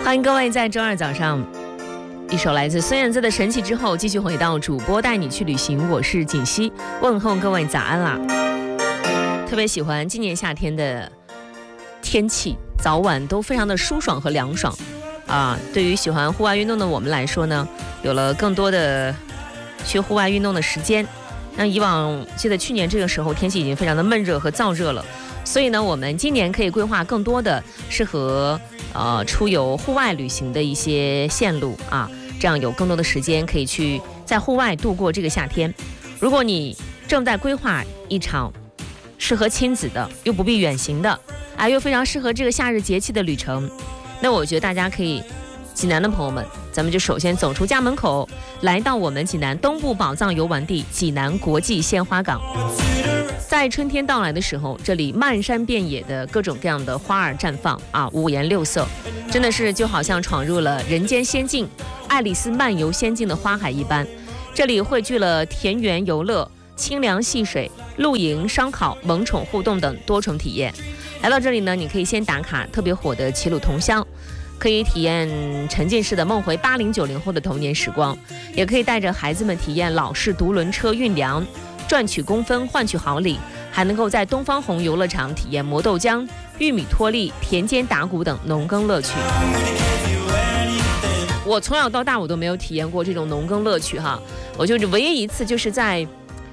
欢迎各位在周二早上一首来自孙燕姿的《神奇》之后，继续回到主播带你去旅行，我是锦溪，问候各位早安啦。特别喜欢今年夏天的天气，早晚都非常的舒爽和凉爽啊。对于喜欢户外运动的我们来说呢，有了更多的去户外运动的时间。那以往记得去年这个时候天气已经非常的闷热和燥热了，所以呢我们今年可以规划更多的适合出游户外旅行的一些线路啊，这样有更多的时间可以去在户外度过这个夏天。如果你正在规划一场适合亲子的又不必远行的又非常适合这个夏日节气的旅程，那我觉得大家可以，济南的朋友们，咱们就首先走出家门口，来到我们济南东部宝藏游玩地济南国际鲜花港。在春天到来的时候，这里漫山遍野的各种各样的花儿绽放啊，五颜六色，真的是就好像闯入了人间仙境，爱丽丝漫游仙境的花海一般。这里汇聚了田园游乐、清凉戏水、露营、烧烤、萌宠互动等多重体验。来到这里呢，你可以先打卡特别火的齐鲁桐乡，可以体验沉浸式的梦回80、90后的童年时光，也可以带着孩子们体验老式独轮车运粮，赚取公分换取好礼，还能够在东方红游乐场体验磨豆浆、玉米脱粒、田间打鼓等农耕乐趣。我从小到大我都没有体验过这种农耕乐趣哈，我就唯一一次就是在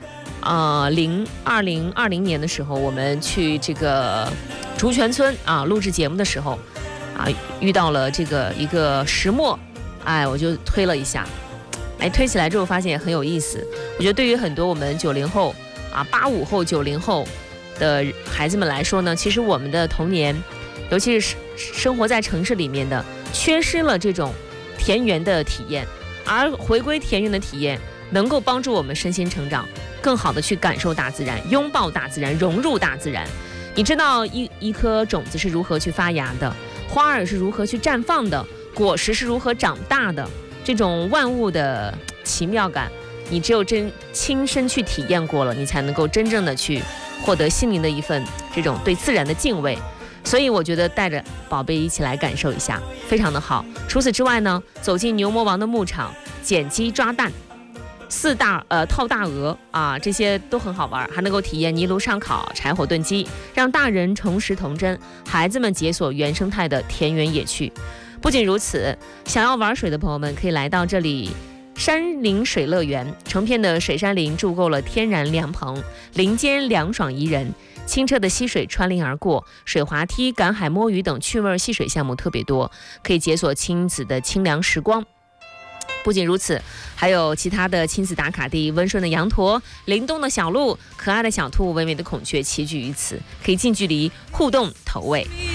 2020年的时候，我们去这个竹泉村录制节目的时候遇到了这个一个石磨，我就推了一下，推起来之后发现也很有意思。我觉得对于很多我们90后85后、90后的孩子们来说呢，其实我们的童年，尤其是生活在城市里面的，缺失了这种田园的体验，而回归田园的体验，能够帮助我们身心成长，更好的去感受大自然，拥抱大自然，融入大自然。你知道一颗种子是如何去发芽的，花儿是如何去绽放的，果实是如何长大的，这种万物的奇妙感，你只有亲身去体验过了，你才能够真正的去获得心灵的一份这种对自然的敬畏。所以我觉得带着宝贝一起来感受一下，非常的好。除此之外呢，走进牛魔王的牧场，捡鸡抓蛋，套大鹅这些都很好玩，还能够体验泥炉上烤、柴火炖鸡，让大人重拾童真，孩子们解锁原生态的田园野趣。不仅如此，想要玩水的朋友们可以来到这里山林水乐园，成片的水杉林筑构了天然凉棚，林间凉爽宜人，清澈的溪水穿林而过，水滑梯、赶海摸鱼等趣味戏水项目特别多，可以解锁亲子的清凉时光。不仅如此，还有其他的亲子打卡地，温顺的羊驼、灵动的小鹿、可爱的小兔、唯美的孔雀齐聚于此，可以近距离互动投喂。